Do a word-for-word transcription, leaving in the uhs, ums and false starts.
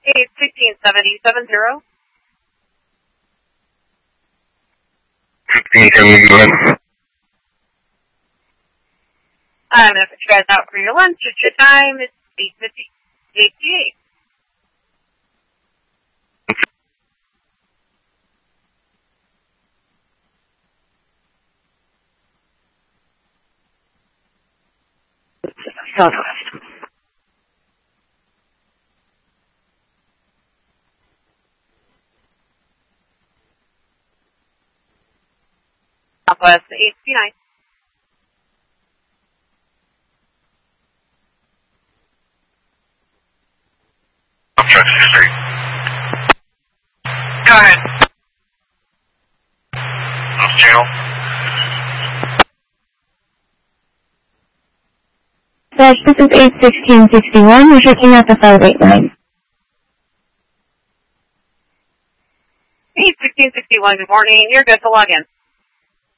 eight sixteen seventy seven zero. Fifteen seventy-one. I'm going to put you guys out for your lunch. It's your time. It's eight fifty-eight. Southwest. Southwest eight fifty-nine. Street. Go ahead. North Channel. Dash, this is eight sixteen sixty-one. We're checking out the five eight line. eight sixteen sixty-one, good morning. You're good to log in.